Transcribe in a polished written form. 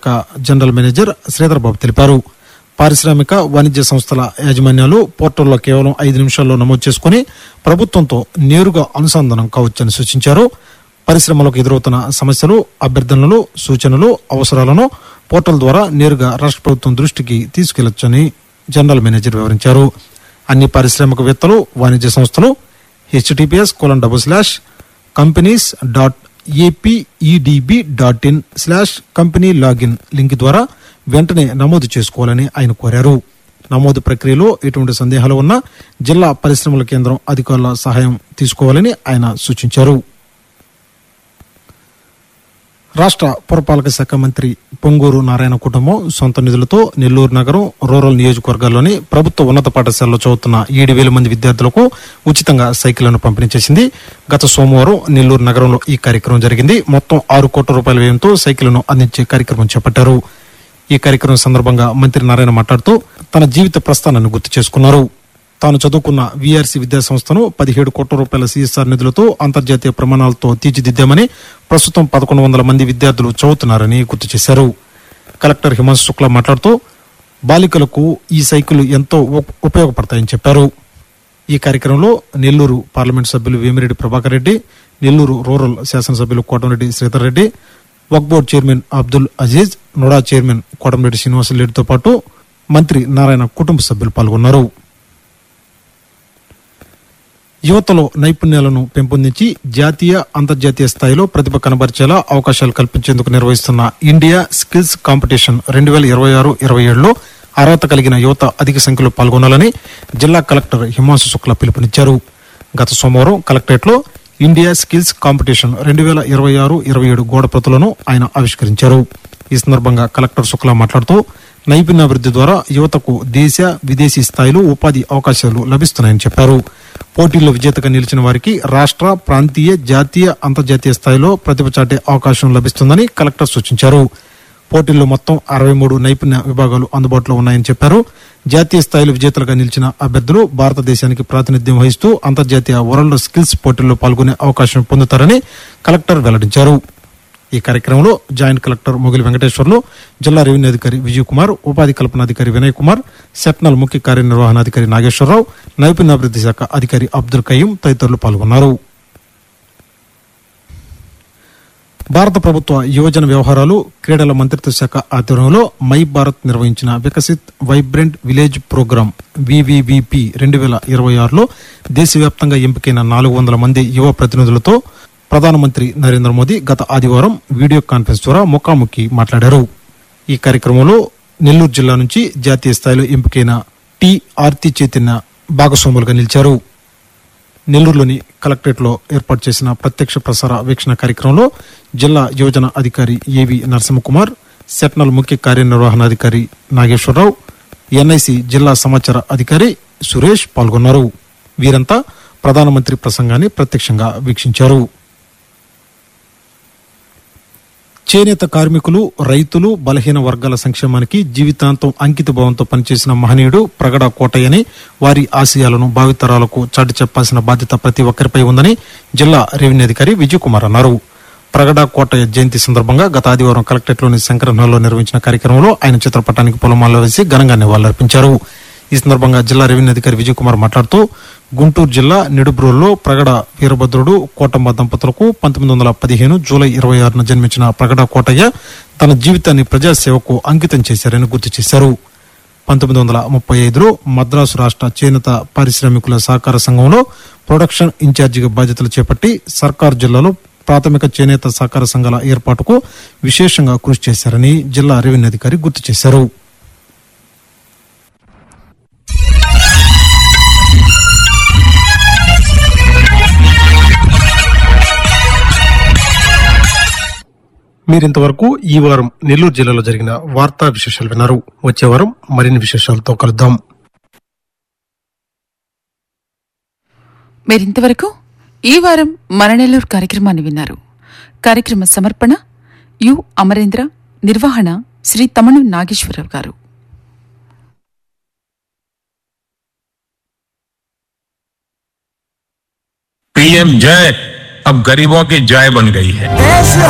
శాఖ general manager Sridhar Babu తెలిపారు. పారిశ్రామిక వాణిజ్య సంస్థల యాజమాన్యాలు పోర్టల్లో కేవలం 5 నిమిషాల్లో నమోదు చేసుకుని ప్రభుత్వంతో నేరుగా అనుసంధానం కావచ్చని సూచించారు. పరిశ్రమలకు ఎదురవుతున్న సమస్యలు, అభ్యర్థనలు, సూచనలు, అవసరాలను పోర్టల్ ద్వారా నేరుగా రాష్ట్ర ప్రభుత్వం దృష్టికి తీసుకెళ్లొచ్చని జనరల్ మేనేజర్ వివరించారు. అన్ని పారిశ్రామికవేత్తలు, వాణిజ్య సంస్థలు https://companies.apedb.in/company-login లింక్ ద్వారా వెంటనే నమోదు చేసుకోవాలని ఆయన కోరారు. నమోదు ప్రక్రియలో ఎటువంటి సందేహాలు ఉన్నా జిల్లా పరిశ్రమల కేంద్రం అధికారుల సహాయం తీసుకోవాలని ఆయన సూచించారు. రాష్ట్ర పురపాలక శాఖ మంత్రి పొంగూరు నారాయణ కుటుంబం సొంత నిధులతో నెల్లూరు నగరం రూరల్ నియోజకవర్గాల్లోని ప్రభుత్వ ఉన్నత పాఠశాలలో చదువుతున్న 7,000 మంది విద్యార్థులకు ఉచితంగా సైకిళ్లను పంపిణీ చేసింది. గత సోమవారం నెల్లూరు నగరంలో ఈ కార్యక్రమం జరిగింది. మొత్తం 6 కోట్ల రూపాయల వ్యయంతో సైకిళ్లను అందించే కార్యక్రమం చేపట్టారు. ఈ కార్యక్రమం సందర్భంగా మంత్రి నారాయణ మాట్లాడుతూ తన జీవిత ప్రస్థానాన్ని గుర్తు చేసుకున్నారు. తాను చదువుకున్న వీఆర్సీ విద్యా సంస్థను 17 కోట్ల రూపాయల సిఎస్ఆర్ నిధులతో అంతర్జాతీయ ప్రమాణాలతో తీర్చిదిద్దామని, ప్రస్తుతం 1,100 మంది విద్యార్థులు చదువుతున్నారని గుర్తు చేశారు. కలెక్టర్ హిమాంశు శుక్లా మాట్లాడుతూ బాలికలకు ఈ సైకిళ్లు ఎంతో ఉపయోగపడతాయని చెప్పారు. ఈ కార్యక్రమంలో నెల్లూరు పార్లమెంట్ సభ్యులు వేమిరెడ్డి ప్రభాకర్ రెడ్డి, నెల్లూరు రూరల్ శాసనసభ్యులు కోటంరెడ్డి శ్రీధర్ రెడ్డి, వక్ఫ్ board chairman Abdul Aziz, NUDA chairman Kotamreddy శ్రీనివాసరెడ్డితో పాటు మంత్రి నారాయణ కుటుంబ సభ్యులు పాల్గొన్నారు. యువతలో నైపుణ్యాలను పెంపొందించి జాతీయ, అంతర్జాతీయ స్థాయిలో ప్రతిభ కనబరిచేలా అవకాశాలు కల్పించేందుకు నిర్వహిస్తున్న ఇండియా స్కిల్స్ కాంపిటీషన్ 2026-27లో అర్హత కలిగిన యువత అధిక సంఖ్యలో పాల్గొనాలని జిల్లా కలెక్టర్ హిమాంశు శుక్లా పిలుపునిచ్చారు. గత సోమవారం కలెక్టరేట్లో ఇండియా స్కిల్స్ కాంపిటీషన్ 2026-27 గోడ ప్రతులను ఆయన ఆవిష్కరించారు. ఈ సందర్భంగా కలెక్టర్ శుక్లా మాట్లాడుతూ నైపుణ్యాభివృద్ధి ద్వారా యువతకు దేశ, విదేశీ స్థాయిలో ఉపాధి అవకాశాలు లభిస్తున్నాయని చెప్పారు. పోటీల్లో విజేతగా నిలిచిన వారికి రాష్ట్ర, ప్రాంతీయ, జాతీయ, అంతర్జాతీయ స్థాయిలో ప్రతిభ చాటే అవకాశం లభిస్తుందని కలెక్టర్ సూచించారు. పోటీల్లో మొత్తం 63 నైపుణ్య విభాగాలు అందుబాటులో ఉన్నాయని చెప్పారు. జాతీయ స్థాయిలో విజేతలుగా నిలిచిన అభ్యర్థులు భారతదేశానికి ప్రాతినిధ్యం వహిస్తూ అంతర్జాతీయ వరల్డ్ స్కిల్స్ పోటీల్లో పాల్గొనే అవకాశం పొందుతారని కలెక్టర్ వెల్లడించారు. ఈ కార్యక్రమంలో జాయింట్ కలెక్టర్ మొగిలి వెంకటేశ్వర్లు, జిల్లా రెవెన్యూ అధికారి విజయ్ కుమార్, ఉపాధి కల్పనాధికారి వినయ్ కుమార్, సెట్నల్ ముఖ్య కార్యనిర్వహణాధికారి నాగేశ్వరరావు, నైపుణ్యాభివృద్ధి శాఖ అధికారి అబ్దుల్ కయ్యూం తదితరులు పాల్గొన్నారు. భారత ప్రభుత్వ యువజన వ్యవహారాలు, క్రీడల మంత్రిత్వ శాఖ ఆధ్వర్యంలో మై భారత్ నిర్వహించిన Viksit vibrant village programme VVVP 2026లో దేశవ్యాప్తంగా ఎంపికైన 400 మంది యువ ప్రతినిధులతో ప్రధానమంత్రి నరేంద్ర మోదీ గత ఆదివారం వీడియో కాన్ఫరెన్స్ ద్వారా ముఖాముఖి మాట్లాడారు. ఈ కార్యక్రమంలో నెల్లూరు జిల్లా నుంచి జాతీయ స్థాయిలో ఎంపికైన ఆర్తి చైతన్య భాగస్వాములుగా నిలిచారు. నెల్లూరులోని కలెక్టరేట్లో ఏర్పాటు చేసిన ప్రత్యక్ష ప్రసార వీక్షణ కార్యక్రమంలో జిల్లా యువజన అధికారి ఏవి నరసింహకుమార్, సెట్నల్ ముఖ్య కార్యనిర్వహణాధికారి నాగేశ్వరరావు, ఎన్ఐసి జిల్లా సమాచార అధికారి సురేష్ పాల్గొన్నారు. వీరంతా ప్రధానమంత్రి ప్రసంగాన్ని ప్రత్యక్షంగా వీక్షించారు. చేనేత కార్మికులు, రైతులు, బలహీన వర్గాల సంక్షేమానికి జీవితాంతం అంకిత భావంతో పనిచేసిన మహనీయుడు ప్రగడ కోటయ్యని, వారి ఆశయాలను భావితరాలకు చాటి చెప్పాల్సిన బాధ్యత ప్రతి ఒక్కరిపై ఉందని జిల్లా రెవెన్యూ అధికారి విజయ్ కుమార్ అన్నారు. ప్రగడ కోటయ్య జయంతి సందర్భంగా గత ఆదివారం కలెక్టరేట్లోని శంకరన్హాల్లో నిర్వహించిన కార్యక్రమంలో ఆయన చిత్రపటానికి పూలమాలలు వేసి ఘనంగా నివాళులర్పించారు. ఈ సందర్భంగా జిల్లా రెవెన్యూ అధికారి విజయ్ కుమార్ మాట్లాడుతూ గుంటూరు జిల్లా నిడుబ్రోల్లో ప్రగడ వీరభద్రుడు, కోటమ్మ దంపతులకు 1915 జూలై 26న జన్మించిన ప్రగడ కోటయ్య తన జీవితాన్ని ప్రజాసేవకు అంకితం చేశారని గుర్తు చేశారు. 1935లో మద్రాసు రాష్ట్ర చేనేత పారిశ్రామికుల సహకార సంఘంలో ప్రొడక్షన్ ఇన్ఛార్జిగా బాధ్యతలు చేపట్టి సర్కారు జిల్లాలో ప్రాథమిక చేనేత సహకార సంఘాల ఏర్పాటుకు విశేషంగా కృషి చేశారని జిల్లా రెవెన్యూ అధికారి గుర్తు చేశారు. మీరింతవరకు ఈ వారం నెల్లూరు జిల్లాలో జరిగిన వార్తా విశేషాలు విన్నారు. వచ్చే వారం మరిన్ని విశేషాలతో కలుద్దాం. మీరింతవరకు ఈ వారం మన నెల్లూరు కార్యక్రమాన్ని విన్నారు. కార్యక్రమ సమర్పణ యు అమరేంద్ర, నిర్వహణ శ్రీ తమణం నాగేశ్వరరావు గారు. पीएम जय अब गरीबों की जय बन गई है.